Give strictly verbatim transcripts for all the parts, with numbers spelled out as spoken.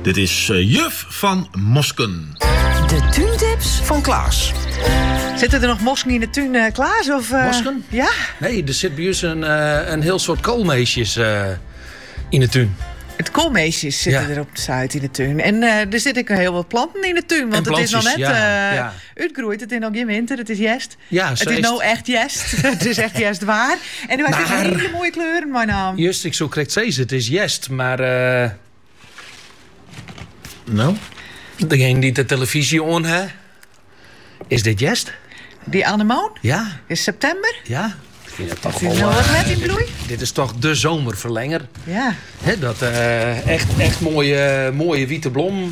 Dit is uh, Juf van Mosken. De tuintips van Klaas. Zitten er nog mosken in de tuin, uh, Klaas? Of, uh... Mosken? Ja? Nee, er zit bij ons een, uh, een heel soort koolmeesjes uh, in de tuin. Het koolmeesjes zitten Ja. er op de site in de tuin. En uh, er zitten ook heel wat planten in de tuin. Want En het is nog net plantjes, ja, uh, ja. uitgroeid. Het is nog geen winter. Het is jest. Ja, het zo is is nou het. echt jest. Het is echt jest waar. En nu heeft het Maar- hele mooie kleuren, mijn naam. Just, ik zo correct zeggen, het is jest, maar uh, Nou? degene die de televisie on heeft, is dit jest? Die anemoon Ja, is september. ja. Ik vind het toch Is die wel, nou wat uh, net in bloei? Dit is toch de zomerverlenger. Ja. Hè, dat uh, echt, echt mooie, mooie witte blom.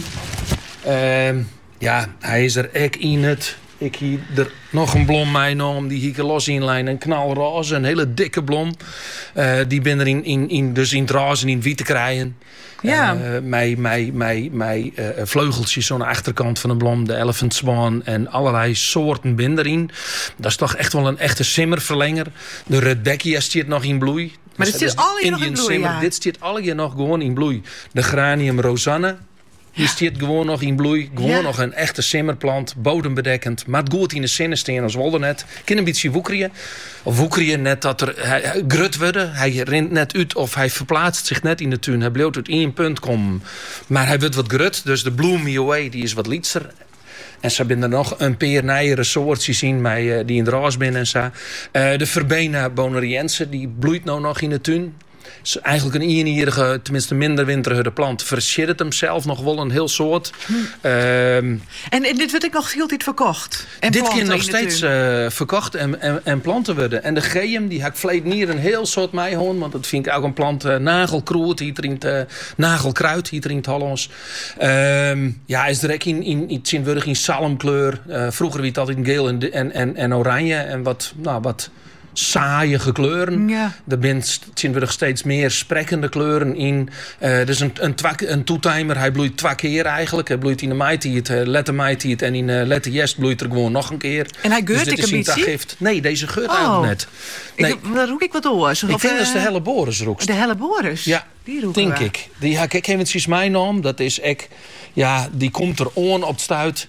Uh, ja, hij is er echt in het. Ik hier er nog een blom meegenomen. Die hier los inlijn. Een knalroze, een hele dikke blom. Uh, die ben er in, in, in, dus in het roze en in het witte krijgen. Ja. Uh, mij, mij, mij, mij uh, vleugeltjes aan de achterkant van de blom. De elephant swan en allerlei soorten ben erin. Dat is toch echt wel een echte simmerverlenger. De Rudbeckia staat nog in bloei. Maar Dus dit dat zit is alle jaar nog in Indian bloei, simmer. ja. Dit staat alle jaar nog gewoon in bloei. De Granium rosanne. Die staat gewoon nog in bloei. Gewoon Ja. nog een echte simmerplant. Bodembedekkend. Maar het goed in de zinnen staan als wolde net. Kan een beetje woekerien. Of woekerien net dat er hij, hij grut worden. Hij rent net uit of hij verplaatst zich net in de tuin. Hij blijft uit één punt komen. Maar hij wordt wat grut. Dus de Bloom Me Away die is wat lietser. En ze hebben er nog een paar nijere soortjes in mij, uh, die in de roos binnen en zo. Uh, de Verbena bonariense die bloeit nou nog in de tuin. Is eigenlijk een eenierige, tenminste minder winterige plant. Versiert hem zelf nog wel een heel soort. Hm. Ehm, En, en dit wordt ook nog heel tijd verkocht. En dit planten kan nog in de steeds tuin. uh, verkocht en, en, en planten worden. En de geum, die heb ik vleet niet een heel soort meehoorn. Want dat vind ik ook een plant. Uh, nagelkroet, hier in het, uh, nagelkruid, hier in het Hollands. Ehm, ja, is er ook in, in, in, in, in zalmkleur. Uh, vroeger was het altijd in geel en, en, en, en oranje. En wat, nou, wat saaie kleuren. Ja. Er zijn steeds meer sprekkende kleuren in. Uh, dus een, een, twak, een toetimer, hij bloeit twee keer eigenlijk. Hij bloeit in de maitijd, uh, lette maitijd en in de lette jest bloeit er gewoon nog een keer. En hij geurt dus dit ik is een in beetje? daggift. Nee, deze geurt Oh. eigenlijk net. Nee, Ik, daar roek ik wat door. ik vind dat is de Helleborus roekst. De Helleborus? Ja, Die roeken denk we. ik. Die heb ik eventjes meegenomen. Dat is ek, ja, die komt er on op het stuit.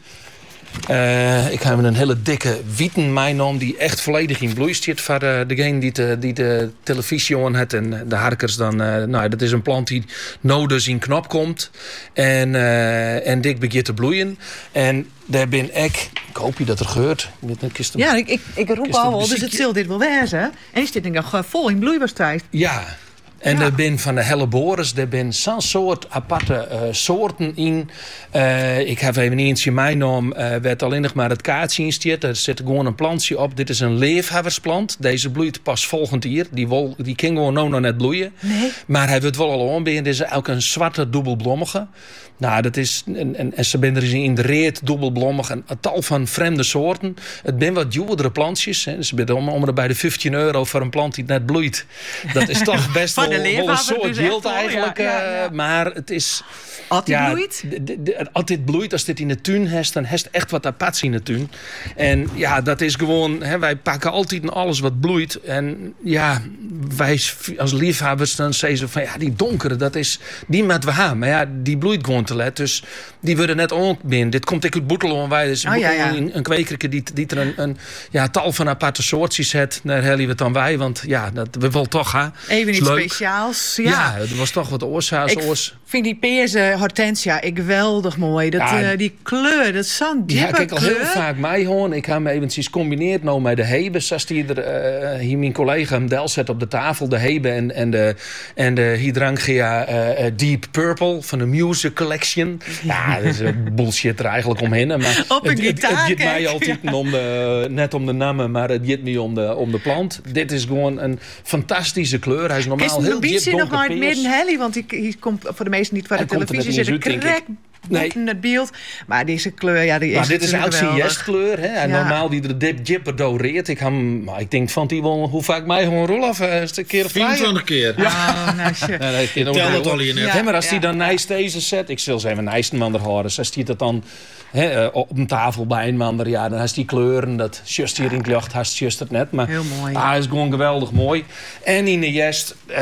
Uh, ik heb een hele dikke wieten meegenomen die echt volledig in bloei staat voor uh, degene die de, die de televisie aan heeft en de harkers dan. Uh, nou, dat is een plant die nou dus in knop komt en, uh, en dik begint te bloeien. En daar ben ik, ik hoop je dat er geurt. Met een kist. Ja, ik, ik, ik roep Is dat al wel, dus muziekje? het zal dit wel wezen. En die zit denk ik nog uh, vol in bloeibaarstijd. Ja. En Ja. er ben van de Helleborus, er ben zo'n soort aparte uh, soorten in. Uh, ik heb even eentje meegenomen, uh, werd alleen nog maar het kaartje in stiert. Er zit gewoon een plantje op. Dit is een leefhebbersplant. Deze bloeit pas volgend jaar. Die, wol, die kan gewoon nou nog net bloeien. Nee. Maar hij wordt wel al aanbieden. Dit is ook een zwarte dubbelblommige. Nou, dat is, en, en, en ze zijn er in de reet, dubbelblommig, een, een tal van vreemde soorten. Het zijn wat duurdere plantjes. Hè. Ze zijn om, om er bij de vijftien euro voor een plant die net bloeit. Dat is toch best Van wel, de wel een leefhebber soort dus echt yield wel, ja, eigenlijk. ja, ja. Uh, maar het is... Als die ja, bloeit? d- d- d- Als dit bloeit, als dit in de tuin heeft, dan heeft echt wat aparts in de tuin. En ja, dat is gewoon, hè, wij pakken altijd alles wat bloeit. En ja, wij als liefhebbers dan zeggen ze van ja, die donkere, dat is die met we hebben. Maar ja, die bloeit gewoon te let. Dus die worden net ook binnen. Dit komt ik uit Boetelo en wij dus Oh, ja, ja. een, een kwekerke die, die er een, een ja, tal van aparte soortjes heeft. Daar hebben we het dan wij, want ja, dat we wel toch gaan. Even Is iets leuk. speciaals. Ja. Ja, het was toch wat oorzaaks. Ik oors. vind die peerse hortensia ik geweldig mooi. Dat, Ja. uh, die kleur, dat is zo'n Die diepe heb ik al heel kleur. vaak meehoorn. Ik heb hem eventjes gecombineerd nou met de hebe. Zoals die er, uh, hier mijn collega hem del zet op de tafel. De hebe en, en de, en de hydrangea uh, Deep Purple van de Music Collection. Ja, dat is een bullshit er eigenlijk omheen. Maar Op een het, het, gitaar, het gaat mij kijk. altijd om de, net om de namen, maar het gaat niet om de, om de plant. Dit is gewoon een fantastische kleur. Hij is normaal Is het heel een diep beetje nog maar het donkerpeers. midden Helly? Want die, die komt voor de meesten niet voor de Hij komt er televisie. net Zit niet een eens uit, denk krek Nee. boven het beeld. Maar deze kleur, ja, die is Maar dit is natuurlijk ook zijn geweldig. jestkleur. Hè? En Ja. normaal die er dip jipper doreert. Ik, hem, maar ik denk van die wel hoe vaak mij gewoon Rolf uh, een keer of vierentwintig keer. Oh, nou, shit. Ja, nee, Tel het al hier net. Ja. Hè, maar als ja, die dan ja. nijst deze zet, ik zal ze even nijstenmander houden. Als die dat dan hè, op een tafel bij een mander, ja, dan heeft die kleuren, dat just hier in het licht, heeft just het net. Maar Heel mooi. ah, hij is gewoon geweldig mooi. En in de jest, eh,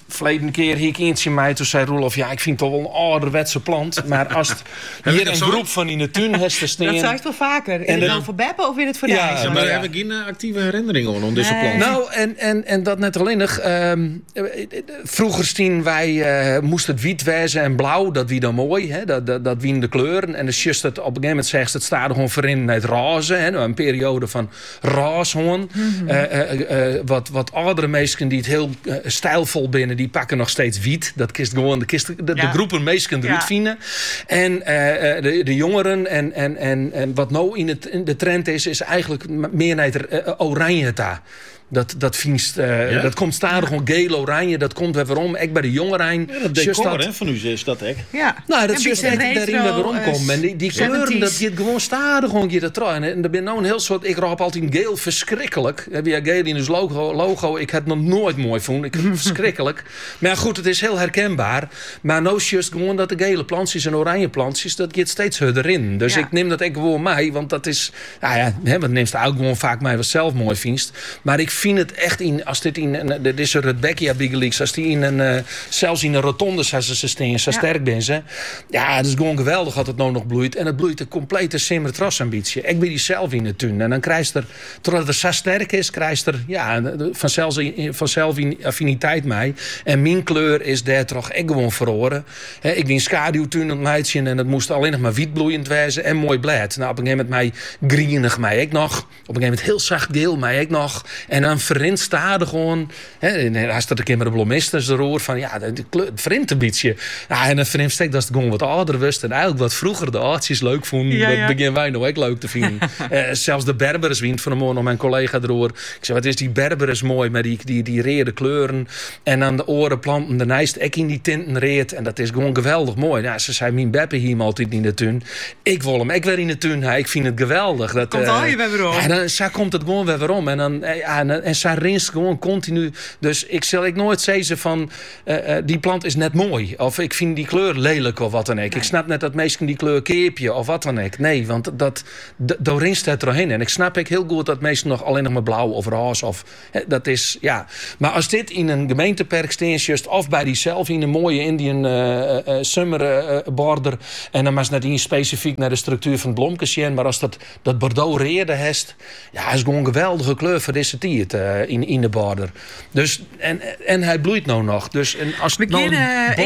Verleden keer hier ik eentje mij, toen zei Roelof, ja, ik vind het toch wel een ouderwetse plant. Maar als het ik hier dat een zo? groep van in de tuin heeft te staan. Dat zei het wel vaker. Is En het de- dan voor Beppe of in het voor de Ja, ijs? Ja, maar maar ja. daar heb ik geen eh, actieve herinneringen aan deze Nee. plant. Nou, en, en, en dat net alleen nog. ehm, eh, vroeger stien wij, eh, moest het wit wezen en blauw. Dat wie dan mooi, hè? Dat, dat, dat wie de kleuren. En dan just het op een gegeven moment zegt het staat er gewoon voor in het roze. Hè? Nou, een periode van roze gewoon. Eh, eh, eh, wat, wat oudere mensen die het heel eh, stijlvol binnen, die pakken nog steeds wiet. Dat kist gewoon de, kist, de, de Ja. groepen mensen eruit Ja. vinden. En eh, eh, de, de jongeren en, en, en, en wat nou in, het, in de trend is, is eigenlijk meer naar het eh, oranje daar. Dat, dat, vindt, eh, Ja? dat komt stadig gewoon geel-oranje. Dat komt weer waarom. Ik bij de jongerijn. Ja, dat just decor dat- hè, van u is dat hè? Ja. Nou, dat Een is juist beetje echt daarin retro, weer waarom eh, komen. En die, die kleuren, zeventies. dat je gewoon stadig gewoon je dat terug. En er ben nou een heel soort. Ik roep altijd geel verschrikkelijk. Heb je geel in ons logo? logo ik heb het nog nooit mooi vond. Ik verschrikkelijk. Maar ja, goed, het is heel herkenbaar. Maar nou is juist gewoon dat de gele plantjes en oranje plantjes, dat gaat steeds harder in. Dus Ja. ik neem dat ik gewoon mij, want dat is, nou ja, hè, wat neemt ook gewoon vaak mij wat zelf mooi vindt. Maar ik vind het echt in, als dit in, een- dit is een Rebecca Big Leagues, als die in een, eh, zelfs in een rotonde, zoals ze staan, zo Ja. sterk ben ze. Ja, het is gewoon geweldig dat het nou nog bloeit. En het bloeit een complete simmertrasambitie. Ik ben die zelf in de tuin. En dan krijg je er, totdat het zo sterk is, krijg je er ja, vanzelf, vanzelf in affiniteit mee. En mijn kleur is daar toch echt gewoon verloren. Hè, ik ben schaduwtuin aan het meidje en het moest alleen nog maar wit bloeiend wezen en mooi blad. Nou, op een gegeven moment mij grienig mij ik nog. Op een gegeven moment heel zacht geel mij ik nog. En dan verrint stadig gewoon. Hè, en dan is dat een keer met de bloemisters de roer van ja, de kleur het verrint een beetje. Ja, en dan verrint ik dat het gewoon wat ouder was en eigenlijk wat vroeger de oudjes leuk vonden. Ja, dat ja. beginnen wij nou ook leuk te vinden. Eh, zelfs de Berbers wint van de morgen mijn collega erover. Ik zei, wat is die Berbers mooi met die, die, die rode kleuren. En aan de oren planten de nijst ik in die tinten reed. En dat is gewoon geweldig mooi. Ja, ze zei, mijn Beppe hier altijd in de tuin. Ik wil hem, ik weer in de tuin. Ja, ik vind het geweldig. Dat, Komt eh, al je weer weer om. Ja, dan zo komt het gewoon weer weer om. En, dan, eh, ja, en, en zij rinst gewoon continu. Dus ik zal ik nooit zeggen van, eh, eh, die plant is net mooi. Of ik vind die kleur lelijk of wat dan ook. Ik snap net dat mensen die kleur keepje of wat dan ook. Nee, want dat, d- daar rinst het erheen. En ik snap ik heel goed dat mensen nog alleen nog maar blauw of roze of hè, dat is ja. Maar als dit in een gemeentepark steens just of bij die zelf in een mooie Indian uh, uh, summer uh, border en dan was net in specifiek naar de structuur van het blomkesje, maar als dat dat Bordeaux reden heeft, ja, is gewoon een geweldige kleur voor deze tijd uh, in in de border. Dus en en hij bloeit nou nog. Dus en als We het nou kunnen een even